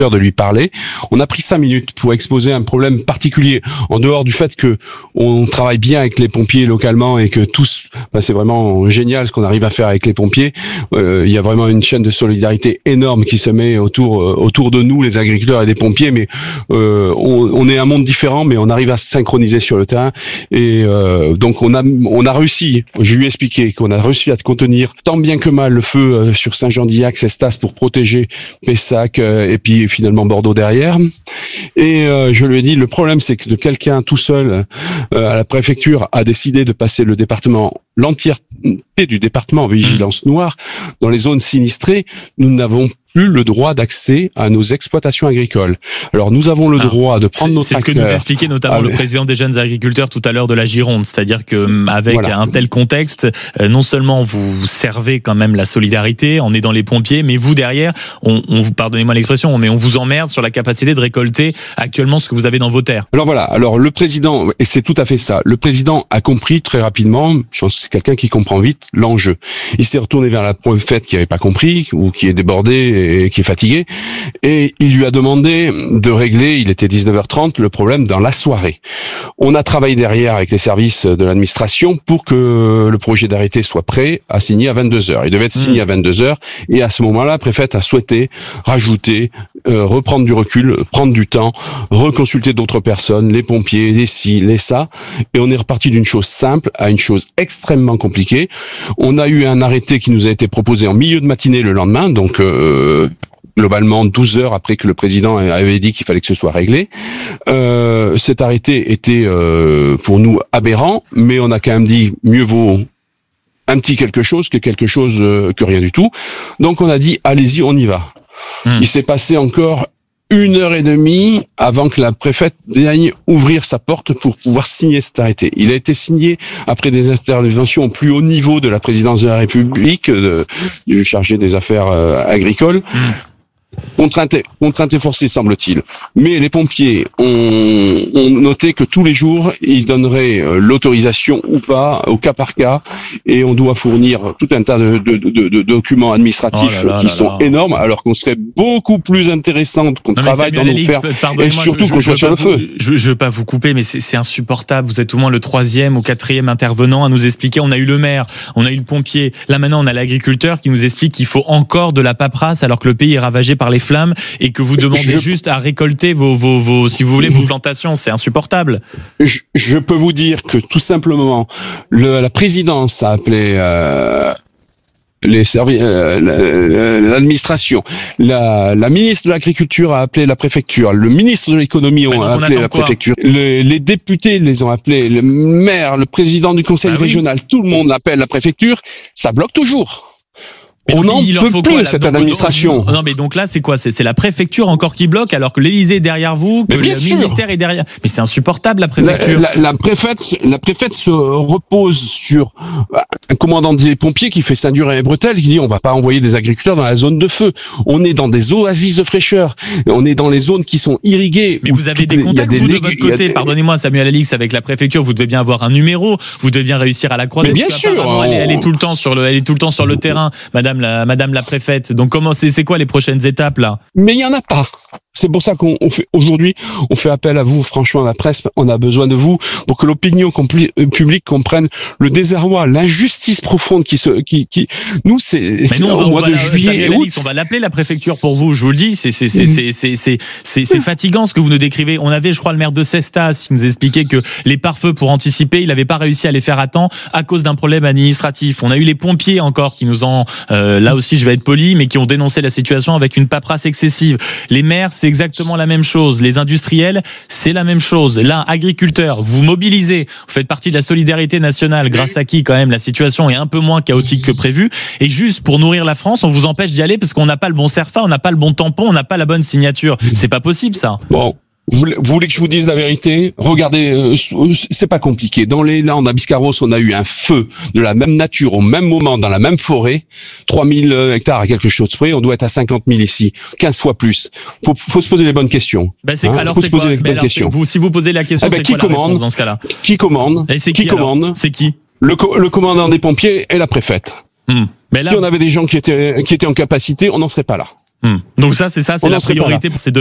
de lui parler. On a pris 5 minutes pour exposer un problème particulier, en dehors du fait que on travaille bien avec les pompiers localement et que tous, c'est vraiment génial ce qu'on arrive à faire avec les pompiers. Il y a vraiment une chaîne de solidarité énorme qui se met autour de nous, les agriculteurs et les pompiers, mais on est un monde différent, mais on arrive à se synchroniser sur le terrain. Et donc on a réussi, je lui ai expliqué qu'on a réussi à contenir tant bien que mal le feu sur Saint-Jean-d'Illac, Cestas, pour protéger Pessac et puis finalement Bordeaux derrière. Et je lui ai dit, le problème c'est que quelqu'un tout seul à la préfecture a décidé de passer l'entièreté du département en vigilance noire dans les zones sinistrées. Nous n'avons plus le droit d'accès à nos exploitations agricoles. Alors nous avons le droit de prendre nos tracteurs. C'est ce que nous expliquait notamment le président des jeunes agriculteurs tout à l'heure de la Gironde, c'est-à-dire que avec un tel contexte, non seulement vous servez quand même la solidarité en aidant les pompiers, mais vous derrière, on vous, pardonnez-moi l'expression, mais on vous emmerde sur la capacité de récolter actuellement ce que vous avez dans vos terres. Alors voilà, le président, et c'est tout à fait ça, le président a compris très rapidement, je pense que c'est quelqu'un qui comprend vite l'enjeu. Il s'est retourné vers la préfète qui n'avait pas compris, ou qui est débordée et qui est fatigué, et il lui a demandé de régler, il était 19h30, le problème dans la soirée. On a travaillé derrière avec les services de l'administration pour que le projet d'arrêté soit prêt à signer à 22h. Il devait être signé à 22h, et à ce moment-là, la préfète a souhaité rajouter, reprendre du recul, prendre du temps, reconsulter d'autres personnes, les pompiers, les ci, les ça, et on est reparti d'une chose simple à une chose extrêmement compliquée. On a eu un arrêté qui nous a été proposé en milieu de matinée le lendemain, donc globalement 12 heures après que le président avait dit qu'il fallait que ce soit réglé. Cet arrêté était pour nous aberrant, mais on a quand même dit mieux vaut un petit quelque chose que rien du tout. Donc on a dit allez-y, on y va. Il s'est passé encore 1h30 avant que la préfète daigne ouvrir sa porte pour pouvoir signer cet arrêté. Il a été signé après des interventions au plus haut niveau de la présidence de la République, du chargé des affaires agricoles. Contrainte et forcée, semble-t-il. Mais les pompiers ont noté que tous les jours, ils donneraient l'autorisation ou pas, au cas par cas, et on doit fournir tout un tas de documents administratifs qui sont énormes, alors qu'on serait beaucoup plus intéressant qu'on travaille dans nos fermes, et surtout qu'on soit sur le feu. Je veux pas vous couper, mais c'est insupportable. Vous êtes au moins le 3e ou 4e intervenant à nous expliquer. On a eu le maire, on a eu le pompier. Là, maintenant, on a l'agriculteur qui nous explique qu'il faut encore de la paperasse alors que le pays est ravagé par les flammes et que vous demandez juste à récolter vos si vous voulez, vos plantations. C'est insupportable. Je peux vous dire que tout simplement, la présidence a appelé les services, l'administration, la ministre de l'Agriculture a appelé la préfecture, le ministre de l'Économie a appelé la préfecture, les députés les ont appelés, le maire, le président du conseil régional, tout le monde appelle la préfecture, ça bloque toujours. Mais on n'en peut plus, cette administration. Non, mais donc là, c'est quoi? C'est la préfecture encore qui bloque, alors que l'Élysée est derrière vous, que le ministère est derrière. Mais c'est insupportable, la préfecture. La préfète se repose sur un commandant des pompiers qui fait ceinture et bretelles, qui dit on va pas envoyer des agriculteurs dans la zone de feu. On est dans des oasis de fraîcheur. On est dans les zones qui sont irriguées. Mais vous avez des contacts, vous, de votre côté. Pardonnez-moi, Samuel Alix, avec la préfecture, vous devez bien avoir un numéro. Vous devez bien réussir à la croiser. Mais bien sûr. Elle est tout le temps sur le terrain. Madame la préfète. Donc c'est quoi les prochaines étapes là? Mais il y en a pas. C'est pour ça qu'on fait aujourd'hui, on fait appel à vous, franchement, la presse, on a besoin de vous pour que l'opinion publique comprenne le désarroi, l'injustice profonde nous c'est au mois de juillet et août. On va l'appeler la préfecture pour vous, je vous le dis, c'est fatigant ce que vous nous décrivez. On avait, je crois, le maire de Cestas qui nous expliquait que les pare-feux pour anticiper, il n'avait pas réussi à les faire à temps à cause d'un problème administratif. On a eu les pompiers encore qui nous ont, là aussi je vais être poli, mais qui ont dénoncé la situation avec une paperasse excessive. Les maires, c'est exactement la même chose. Les industriels, c'est la même chose. Là, agriculteurs, vous mobilisez, vous faites partie de la solidarité nationale, grâce à qui, quand même, la situation est un peu moins chaotique que prévu. Et juste pour nourrir la France, on vous empêche d'y aller parce qu'on n'a pas le bon CERFA, on n'a pas le bon tampon, on n'a pas la bonne signature. C'est pas possible, ça. Bon. Vous voulez que je vous dise la vérité? Regardez, c'est pas compliqué. Dans les Landes, à Biscarrosse, on a eu un feu de la même nature, au même moment, dans la même forêt. 3000 hectares à quelque chose près. On doit être à 50 000 ici. 15 fois plus. Faut se poser les bonnes questions. Faut se poser les bonnes questions. Si vous posez la question, c'est quoi la réponse dans ce cas-là? Qui commande? C'est qui? Le commandant des pompiers et la préfète. Si on avait des gens qui étaient en capacité, on n'en serait pas là. Donc ça, c'est On la n'en serait pas priorité là. pour ces deux